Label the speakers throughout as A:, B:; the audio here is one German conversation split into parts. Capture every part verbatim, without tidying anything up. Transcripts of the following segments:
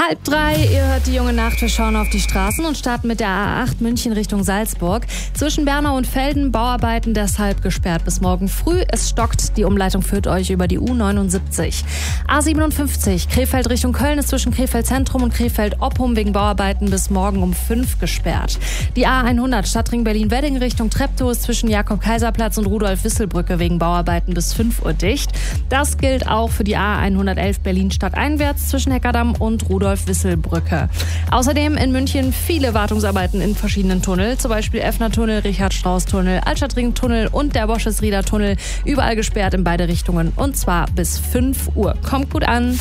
A: Halb drei, ihr hört die junge Nacht, wir schauen auf die Straßen und starten mit der A acht München Richtung Salzburg. Zwischen Bernau und Velden Bauarbeiten deshalb gesperrt bis morgen früh. Es stockt, die Umleitung führt euch über die U neunundsiebzig. A siebenundfünfzig Krefeld Richtung Köln ist zwischen Krefeld Zentrum und Krefeld Oppum wegen Bauarbeiten bis morgen um fünf gesperrt. Die A hundert Stadtring Berlin-Wedding Richtung Treptow ist zwischen Jakob-Kaiser-Platz und Rudolf-Wissel-Brücke wegen Bauarbeiten bis fünf Uhr dicht. Das gilt auch für die A hundertelf Berlin stadteinwärts zwischen Heckerdamm und Rudolf-Wissel-Brücke. Außerdem in München viele Wartungsarbeiten in verschiedenen Tunneln, zum Beispiel Effner-Tunnel, Richard-Strauß-Tunnel, Altstadtring-Tunnel und der Boschesrieder-Tunnel, überall gesperrt in beide Richtungen und zwar bis fünf Uhr. Kommt gut an.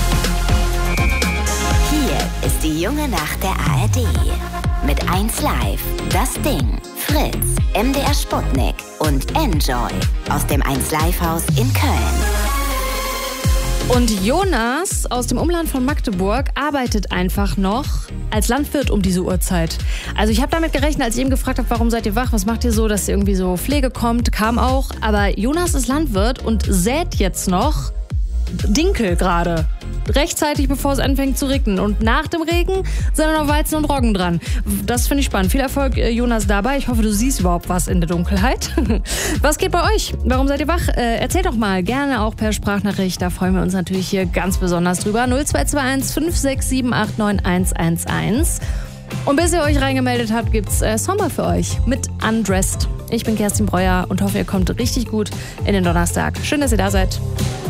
B: Hier ist die junge Nacht der A R D. Mit eins Live, Das Ding, Fritz, M D R Sputnik und Enjoy aus dem eins Live Haus in Köln.
A: Und Jonas aus dem Umland von Magdeburg arbeitet einfach noch als Landwirt um diese Uhrzeit. Also ich habe damit gerechnet, als ich ihn gefragt habe, warum seid ihr wach, was macht ihr so, dass irgendwie so Pflege kommt, kam auch. Aber Jonas ist Landwirt und sät jetzt noch Dinkel gerade. Rechtzeitig, bevor es anfängt zu regnen. Und nach dem Regen sind noch Weizen und Roggen dran. Das finde ich spannend. Viel Erfolg, Jonas, dabei. Ich hoffe, du siehst überhaupt was in der Dunkelheit. Was geht bei euch? Warum seid ihr wach? Äh, erzählt doch mal. Gerne auch per Sprachnachricht. Da freuen wir uns natürlich hier ganz besonders drüber. null zwei zwei eins fünf sechs sieben acht neun eins eins eins. Und bis ihr euch reingemeldet habt, gibt's äh, Sommer für euch mit Undressed. Ich bin Kerstin Breuer und hoffe, ihr kommt richtig gut in den Donnerstag. Schön, dass ihr da seid.